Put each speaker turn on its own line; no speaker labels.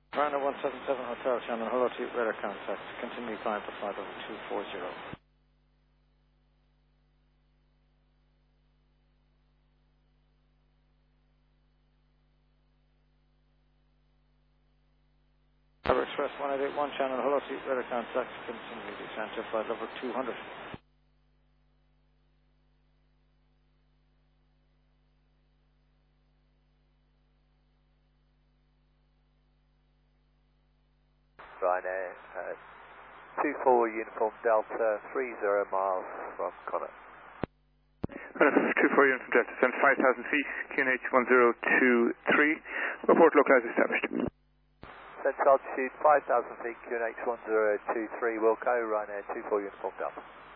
Ryanair 177 Hotel, Shannon, hello to you, radar contact. Continue climb for flight over 240. Tower Express 1881, Shannon, hello to you, radar contact. Continue descent to flight over 200.
Ryanair, 24 Uniform Delta, 30 miles from Connaught.
24 Uniform Delta, 75,000 feet, QNH 1023, report localized established.
Central altitude 5,000 feet, QNH 1023, Wilco, Ryanair 24 Uniform Delta.